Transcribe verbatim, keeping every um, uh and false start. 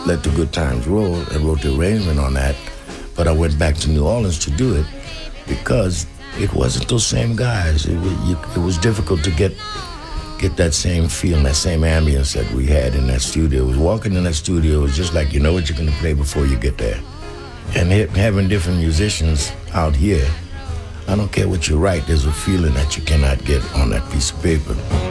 Let the Good Times Roll and wrote the arrangement on that. But I went back to New Orleans to do it because it wasn't those same guys. It was, you, it was difficult to get get that same feeling, that same ambience that we had in that studio. It was walking in that studio, it was just like you know what you're going to play before you get there. And ha- having different musicians out here, I don't care what you write, there's a feeling that you cannot get on that piece of paper.